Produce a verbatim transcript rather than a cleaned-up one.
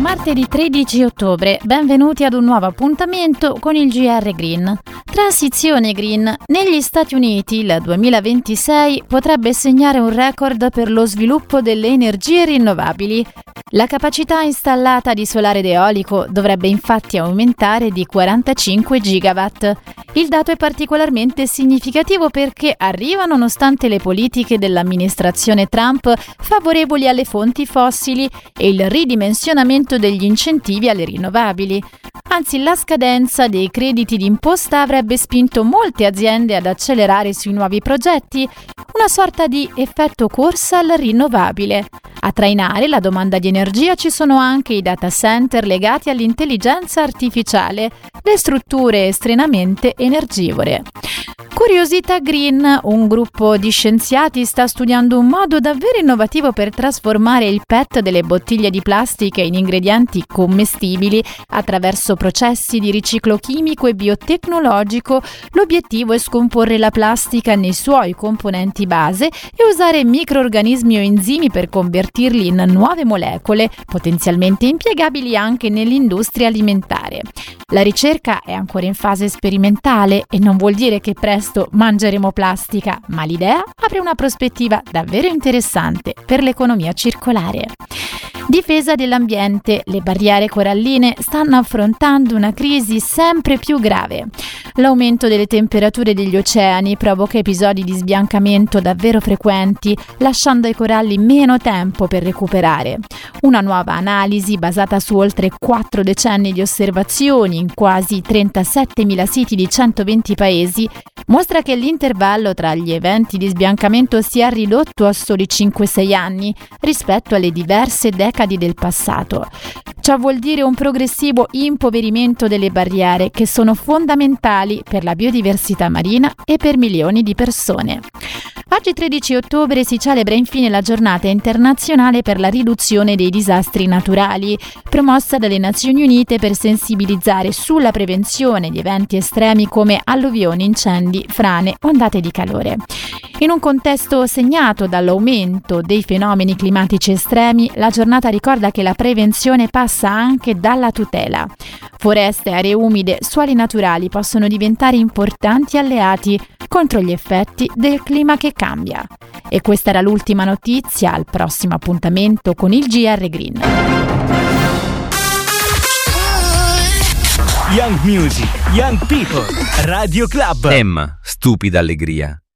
martedì tredici ottobre, benvenuti ad un nuovo appuntamento con il G R Green. Transizione green. Negli Stati Uniti il duemilaventisei potrebbe segnare un record per lo sviluppo delle energie rinnovabili. La capacità installata di solare ed eolico dovrebbe infatti aumentare di quarantacinque gigawatt. Il dato è particolarmente significativo perché arriva nonostante le politiche dell'amministrazione Trump favorevoli alle fonti fossili e il ridimensionamento degli incentivi alle rinnovabili. Anzi, la scadenza dei crediti d'imposta avrebbe spinto molte aziende ad accelerare sui nuovi progetti, una sorta di effetto corsa al rinnovabile. A trainare la domanda di energia ci sono anche i data center legati all'intelligenza artificiale, le strutture estremamente energivore. Curiosità Green, un gruppo di scienziati sta studiando un modo davvero innovativo per trasformare il P E T delle bottiglie di plastica in ingredienti commestibili attraverso processi di riciclo chimico e biotecnologico. L'obiettivo è scomporre la plastica nei suoi componenti base e usare microrganismi o enzimi per convertirli in nuove molecole, potenzialmente impiegabili anche nell'industria alimentare. La ricerca è ancora in fase sperimentale e non vuol dire che presto mangeremo plastica, ma l'idea apre una prospettiva davvero interessante per l'economia circolare. Difesa dell'ambiente. Le barriere coralline stanno affrontando una crisi sempre più grave. L'aumento delle temperature degli oceani provoca episodi di sbiancamento davvero frequenti, lasciando ai coralli meno tempo per recuperare. Una nuova analisi basata su oltre quattro decenni di osservazioni in quasi trentasettemila siti di centoventi paesi mostra che l'intervallo tra gli eventi di sbiancamento si è ridotto a soli cinque sei anni rispetto alle diverse decadi del passato. Ciò vuol dire un progressivo impoverimento delle barriere che sono fondamentali per la biodiversità marina e per milioni di persone. Oggi tredici ottobre si celebra infine la giornata internazionale per la riduzione dei disastri naturali, promossa dalle Nazioni Unite per sensibilizzare sulla prevenzione di eventi estremi come alluvioni, incendi, frane, ondate di calore. In un contesto segnato dall'aumento dei fenomeni climatici estremi, la giornata ricorda che la prevenzione passa anche dalla tutela. Foreste, aree umide, suoli naturali possono diventare importanti alleati contro gli effetti del clima che cambia. E questa era l'ultima notizia, al prossimo appuntamento con il G R Green. Young Music, Young People, Radio Club. Emma, stupida allegria.